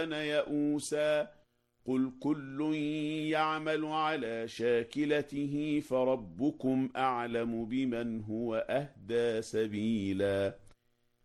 يئوسا قل كل يعمل على شاكلته فربكم أعلم بمن هو أهدى سبيلا